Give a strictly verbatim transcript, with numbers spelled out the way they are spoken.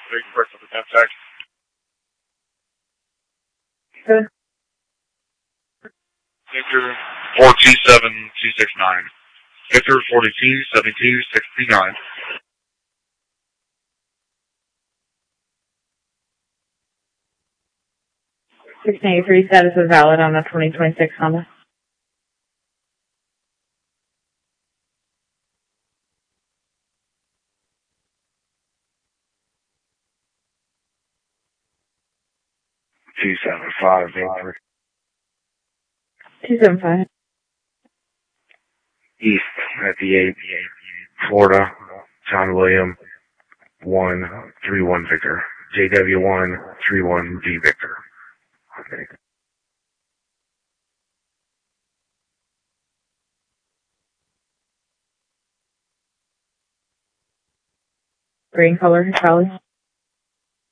Big first of the temp check. Good. Victor four two seven two six nine. Victor forty-two seventy-two sixty-nine. six ninety-three status is valid on the twenty twenty-six Honda. two seven five, Victor. two seven five. East at the eight, Florida, John William, one three one Victor. J W one three one V Victor. Okay. Green color, Charlie.